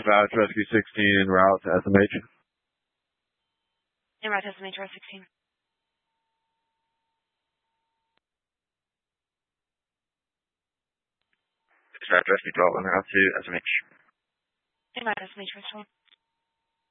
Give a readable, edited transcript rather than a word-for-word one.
Dispatch Rescue 16 en route to SMH. En route to SMH, Route 16. Dispatch Rescue 12 en route to SMH. En route to SMH, Route 12.